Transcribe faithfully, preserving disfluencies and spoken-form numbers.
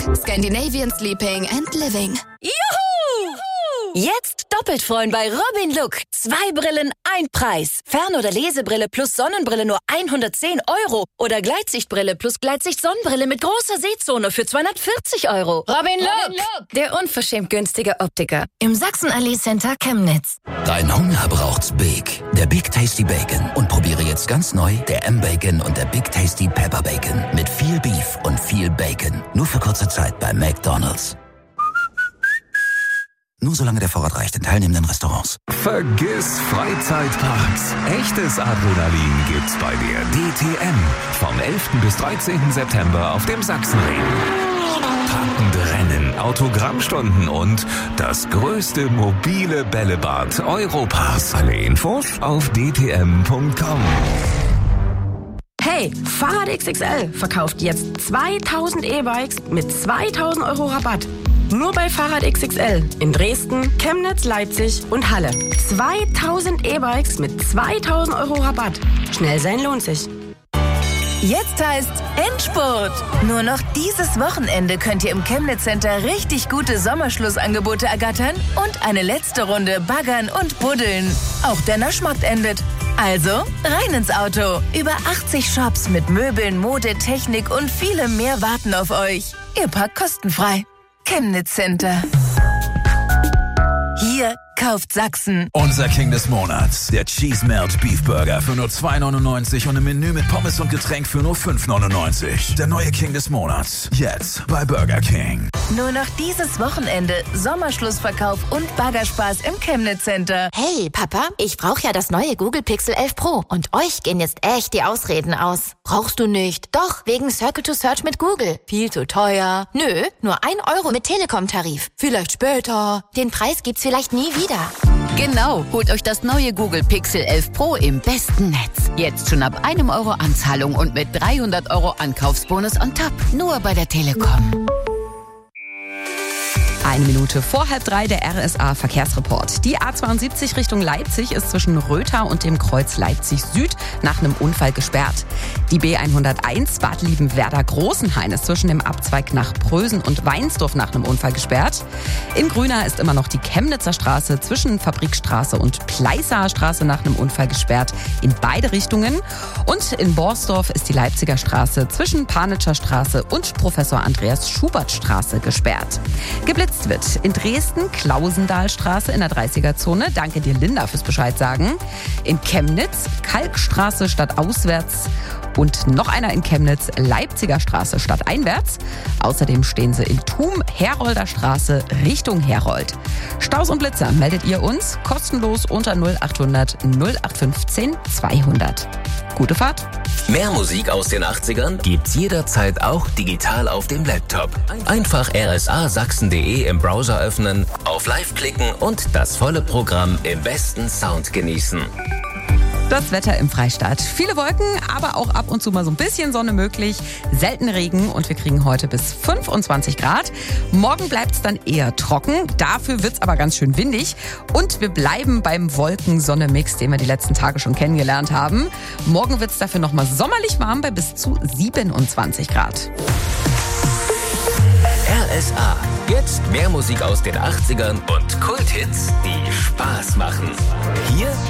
Scandinavian Sleeping and Living. Juhu! Jetzt doppelt freuen bei Robin Look. Zwei Brillen, ein Preis. Fern- oder Lesebrille plus Sonnenbrille nur hundertzehn Euro. Oder Gleitsichtbrille plus Gleitsicht-Sonnenbrille mit großer Sehzone für zweihundertvierzig Euro. Robin Look, Robin Look, der unverschämt günstige Optiker. Im Sachsen-Allee Center Chemnitz. Dein Hunger braucht's Big. Der Big Tasty Bacon. Und probiere jetzt ganz neu der M-Bacon und der Big Tasty Pepper Bacon. Mit viel Beef und viel Bacon. Nur für kurze Zeit bei McDonald's. Nur solange der Vorrat reicht in teilnehmenden Restaurants. Vergiss Freizeitparks. Echtes Adrenalin gibt's bei der D T M. Vom elften bis dreizehnten September auf dem Sachsenring. Packende Rennen, Autogrammstunden und das größte mobile Bällebad Europas. Alle Infos auf d t m punkt com. Hey, Fahrrad X X L verkauft jetzt zweitausend E-Bikes mit zweitausend Euro Rabatt. Nur bei Fahrrad X X L in Dresden, Chemnitz, Leipzig und Halle. zweitausend E-Bikes mit zweitausend Euro Rabatt. Schnell sein lohnt sich. Jetzt heißt Endspurt. Nur noch dieses Wochenende könnt ihr im Chemnitz Center richtig gute Sommerschlussangebote ergattern und eine letzte Runde baggern und buddeln. Auch der Naschmarkt endet. Also rein ins Auto. Über achtzig Shops mit Möbeln, Mode, Technik und vielem mehr warten auf euch. Ihr parkt kostenfrei. Chemnitz Center. Hier kauft Sachsen. Unser King des Monats. Der Cheese Melt Beef Burger für nur zwei neunundneunzig und ein Menü mit Pommes und Getränk für nur fünf neunundneunzig. Der neue King des Monats. Jetzt bei Burger King. Nur noch dieses Wochenende Sommerschlussverkauf und Baggerspaß im Chemnitz Center. Hey, Papa, ich brauche ja das neue Google Pixel elf Pro. Und euch gehen jetzt echt die Ausreden aus. Brauchst du nicht? Doch, wegen Circle to Search mit Google. Viel zu teuer. Nö, nur ein Euro mit Telekom-Tarif. Vielleicht später. Den Preis gibt's vielleicht nie wieder. Genau, holt euch das neue Google Pixel elf Pro im besten Netz. Jetzt schon ab einem Euro Anzahlung und mit dreihundert Euro Ankaufsbonus on top. Nur bei der Telekom. Eine Minute vor halb drei der R S A-Verkehrsreport. Die A zweiundsiebzig Richtung Leipzig ist zwischen Rötha und dem Kreuz Leipzig Süd nach einem Unfall gesperrt. Die B hunderteins Bad Liebenwerda-Großenhain ist zwischen dem Abzweig nach Prösen und Weinsdorf nach einem Unfall gesperrt. In Grünau ist immer noch die Chemnitzer Straße zwischen Fabrikstraße und Pleißer Straße nach einem Unfall gesperrt in beide Richtungen. Und in Borsdorf ist die Leipziger Straße zwischen Panitscher Straße und Professor Andreas Schubert Straße gesperrt. Geblitzt wird in Dresden Klausendahlstraße in der dreißiger-Zone. Danke dir, Linda, fürs Bescheid sagen. In Chemnitz Kalkstraße stadtauswärts und noch einer in Chemnitz Leipziger Straße stadteinwärts. Außerdem stehen sie in Thum Herolder Straße Richtung Herold. Staus und Blitzer meldet ihr uns kostenlos unter null achthundert null acht fünfzehn zweihundert. Gute Fahrt. Mehr Musik aus den achtzigern gibt's jederzeit auch digital auf dem Laptop. Einfach r s a sachsen punkt d e im Browser öffnen, auf Live klicken und das volle Programm im besten Sound genießen. Das Wetter im Freistaat. Viele Wolken, aber auch ab und zu mal so ein bisschen Sonne möglich. Selten Regen und wir kriegen heute bis fünfundzwanzig Grad. Morgen bleibt es dann eher trocken. Dafür wird es aber ganz schön windig. Und wir bleiben beim Wolken-Sonne-Mix, den wir die letzten Tage schon kennengelernt haben. Morgen wird es dafür nochmal sommerlich warm bei bis zu siebenundzwanzig Grad. R S A. Jetzt mehr Musik aus den achtzigern und Kulthits, die Spaß machen. Hier